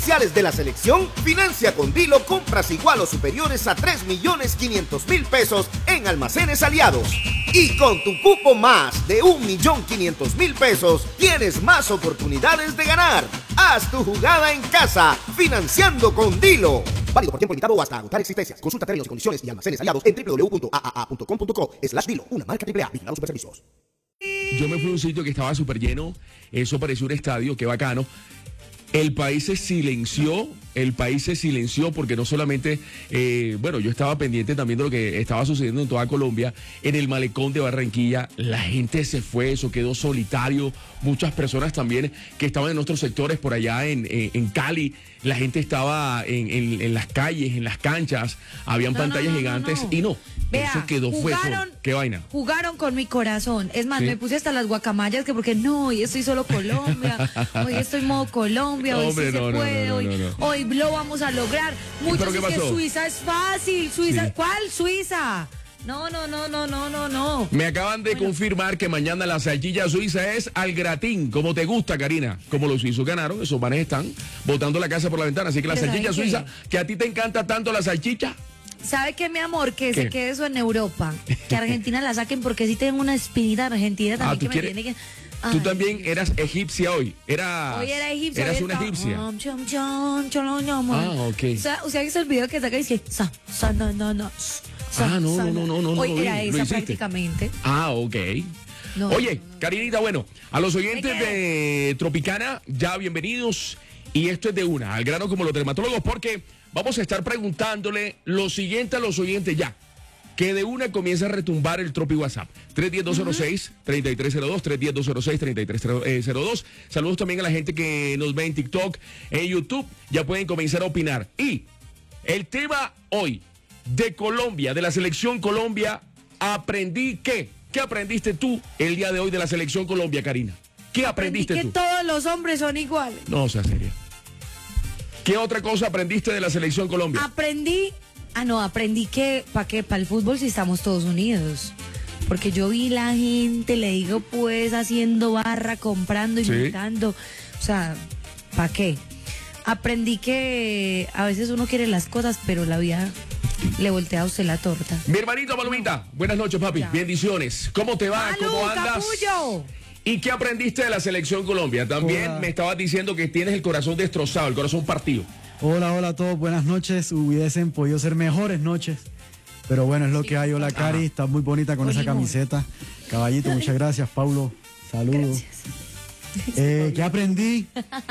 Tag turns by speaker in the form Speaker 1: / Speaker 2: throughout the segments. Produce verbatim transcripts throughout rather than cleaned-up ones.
Speaker 1: de la selección, financia con Dilo compras igual o superiores a tres millones quinientos mil pesos en almacenes aliados. Y con tu cupo más de un millón quinientos mil pesos, tienes más oportunidades de ganar. Haz tu jugada en casa, financiando con Dilo. Válido por tiempo limitado o hasta agotar existencias. Consulta términos y condiciones y almacenes aliados en w w w punto a a a punto com punto co slash Dilo. Una marca triple A. Vigilados Superservicios.
Speaker 2: Yo me fui a un sitio que estaba súper lleno. Eso pareció un estadio, qué bacano. El país se silenció, el país se silenció porque no solamente, eh, bueno, yo estaba pendiente también de lo que estaba sucediendo en toda Colombia, en el malecón de Barranquilla, la gente se fue, eso quedó solitario, muchas personas también que estaban en otros sectores por allá en, en, en Cali, la gente estaba en, en, en las calles, en las canchas, habían no, pantallas no, no, gigantes no, no. y no,
Speaker 3: Vea,
Speaker 2: eso quedó
Speaker 3: jugaron,
Speaker 2: fue qué vaina.
Speaker 3: Jugaron con mi corazón, es más,
Speaker 2: ¿Sí?
Speaker 3: me puse hasta las guacamayas que porque no, hoy estoy solo Colombia, hoy estoy modo Colombia, hoy
Speaker 2: Hombre,
Speaker 3: sí
Speaker 2: no,
Speaker 3: se
Speaker 2: no,
Speaker 3: puede,
Speaker 2: no, no,
Speaker 3: hoy,
Speaker 2: no, no.
Speaker 3: hoy lo vamos a lograr. Muchos dicen que Suiza es fácil, Suiza,
Speaker 2: sí.
Speaker 3: ¿cuál Suiza? No, no, no, no, no, no, no.
Speaker 2: Me acaban de
Speaker 3: bueno.
Speaker 2: confirmar que mañana la salchicha suiza es al gratín, como te gusta, Karina. Como los suizos ganaron, esos manes están botando la casa por la ventana. Así que la
Speaker 3: Pero
Speaker 2: salchicha
Speaker 3: ¿sabe
Speaker 2: suiza,
Speaker 3: qué?
Speaker 2: que a ti te encanta tanto la salchicha.
Speaker 3: ¿Sabe qué, mi amor? Que
Speaker 2: ¿Qué?
Speaker 3: se quede eso en Europa. Que Argentina la saquen porque sí tengo una espinita argentina también
Speaker 2: Ah, ¿tú
Speaker 3: que me
Speaker 2: quieres?
Speaker 3: tiene que...
Speaker 2: Tú
Speaker 3: Ay,
Speaker 2: también
Speaker 3: Dios.
Speaker 2: eras egipcia hoy. Era,
Speaker 3: Hoy era egipcia.
Speaker 2: Eras
Speaker 3: hoy
Speaker 2: una
Speaker 3: estaba-
Speaker 2: egipcia.
Speaker 3: Chom, chom, chom, chom, chom.
Speaker 2: Ah, ok.
Speaker 3: O sea, usted ha visto el video que saca y dice, sa, sa, no, no, no. sa,
Speaker 2: Ah, no,
Speaker 3: sa,
Speaker 2: no, no, no, no,
Speaker 3: Hoy
Speaker 2: no lo
Speaker 3: era
Speaker 2: vi, lo
Speaker 3: esa
Speaker 2: hiciste.
Speaker 3: prácticamente.
Speaker 2: Ah, ok.
Speaker 3: No,
Speaker 2: Oye,
Speaker 3: no, no.
Speaker 2: Karinita, bueno, a los oyentes
Speaker 3: ¿De
Speaker 2: de Tropicana, ya bienvenidos. Y esto es de una, al grano como los dermatólogos, porque vamos a estar preguntándole lo siguiente a los oyentes ya. Que de una comienza a retumbar el Tropi WhatsApp. tres uno cero, dos cero seis, tres tres cero dos, tres uno cero, dos cero seis, tres tres cero dos. Saludos también a la gente que nos ve en TikTok, en YouTube. Ya pueden comenzar a opinar. Y el tema hoy de Colombia, de la selección Colombia, aprendí qué. ¿Qué aprendiste tú el día de hoy de la selección Colombia, Karina? ¿Qué aprendiste
Speaker 3: Aprendí que
Speaker 2: tú?
Speaker 3: todos los hombres son iguales.
Speaker 2: No, sea seria. ¿Qué otra cosa aprendiste de la selección Colombia?
Speaker 3: Aprendí, ah no, aprendí que, ¿para qué? Para el fútbol si estamos todos unidos. Porque yo vi la gente, le digo pues, haciendo barra, comprando,
Speaker 2: Sí.
Speaker 3: invitando. O sea, ¿para qué? Aprendí que a veces uno quiere las cosas, pero la vida le voltea a usted la torta.
Speaker 2: Mi hermanito Palomita, buenas noches, papi.
Speaker 3: Ya.
Speaker 2: Bendiciones. ¿Cómo te va?
Speaker 3: ¡Salud,
Speaker 2: ¿Cómo andas?
Speaker 3: capullo!
Speaker 2: ¿Y qué aprendiste de la selección Colombia? También
Speaker 4: Hola.
Speaker 2: me estabas diciendo que tienes el corazón destrozado, el corazón partido.
Speaker 4: Hola, hola a todos, buenas noches. Hubiesen podido ser mejores noches, pero bueno, es lo que hay. Hola, Cari, está muy bonita con esa
Speaker 3: Olimón.
Speaker 4: camiseta. Caballito, muchas gracias. Paulo, saludos. Eh, ¿Qué aprendí?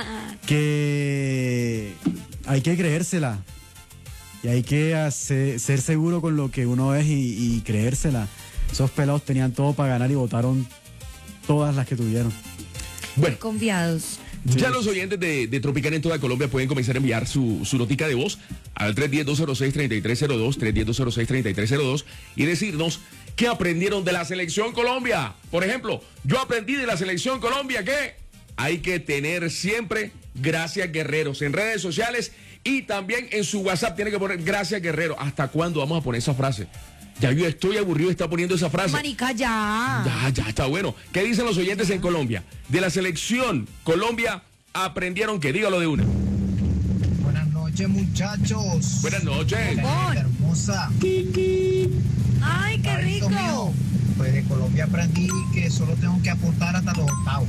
Speaker 4: Que hay que creérsela y hay que hacer- ser seguro con lo que uno es y, y creérsela. Esos pelados tenían todo para ganar y votaron todas las que tuvieron.
Speaker 2: Bueno,
Speaker 3: Confiados.
Speaker 2: ya los oyentes de, de Tropicana en toda Colombia pueden comenzar a enviar su, su notica de voz al tres uno cero, dos cero seis, tres tres cero dos, tres uno cero, dos cero seis, tres tres cero dos y decirnos qué aprendieron de la selección Colombia. Por ejemplo, yo aprendí de la selección Colombia que hay que tener siempre gracias guerreros en redes sociales y también en su WhatsApp tiene que poner gracias guerrero. ¿Hasta cuándo vamos a poner esa frase? Ya yo estoy aburrido de estar poniendo esa frase.
Speaker 3: Marica, ya.
Speaker 2: Ya, ya está bueno. ¿Qué dicen los oyentes en Colombia? De la selección Colombia aprendieron que dígalo de una.
Speaker 5: Buenas noches, muchachos.
Speaker 2: Buenas noches.
Speaker 3: Bon.
Speaker 5: Hermosa.
Speaker 3: Ay, qué
Speaker 5: Pablito
Speaker 3: rico.
Speaker 5: mío, pues de Colombia aprendí que solo tengo que aportar hasta los octavos.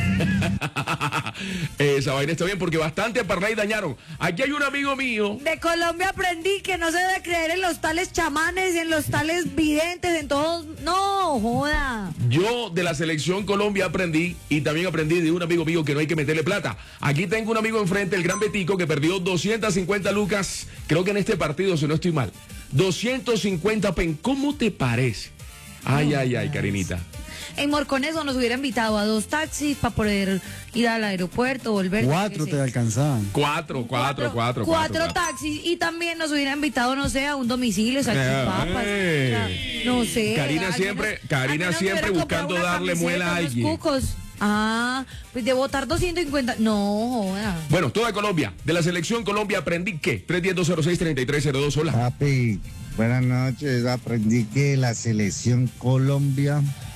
Speaker 2: Esa vaina está bien porque bastante parla y dañaron. Aquí hay un amigo mío.
Speaker 3: De Colombia aprendí que no se debe creer en los tales chamanes, en los tales videntes, en todos. No, joda.
Speaker 2: Yo de la selección Colombia aprendí y también aprendí de un amigo mío que no hay que meterle plata. Aquí tengo un amigo enfrente, el Gran Betico, que perdió doscientas cincuenta lucas, creo que en este partido, si no estoy mal. doscientos cincuenta pen. ¿Cómo te parece? Ay, ay, ay, Karinita.
Speaker 3: En Morconeso nos hubiera invitado a dos taxis para poder ir al aeropuerto, volver.
Speaker 4: Cuatro te alcanzaban.
Speaker 2: Cuatro, cuatro, cuatro,
Speaker 3: cuatro,
Speaker 2: cuatro.
Speaker 3: taxis y también nos hubiera invitado, no sé, a un domicilio, salchipapas,
Speaker 2: Ey.
Speaker 3: o sea, no sé.
Speaker 2: Karina
Speaker 3: al
Speaker 2: siempre-
Speaker 3: menos-
Speaker 2: Karina
Speaker 3: al menos me
Speaker 2: siempre
Speaker 3: hubiera comprado
Speaker 2: buscando
Speaker 3: una
Speaker 2: darle
Speaker 3: camiseta,
Speaker 2: muela a
Speaker 3: unos
Speaker 2: alguien.
Speaker 3: cucos. Ah, pues de votar doscientos cincuenta, no, joda.
Speaker 2: Bueno, toda Colombia. De la selección Colombia aprendí que tres uno cero, dos cero seis, tres tres cero dos. Hola.
Speaker 6: Papi, buenas noches. Aprendí que la selección Colombia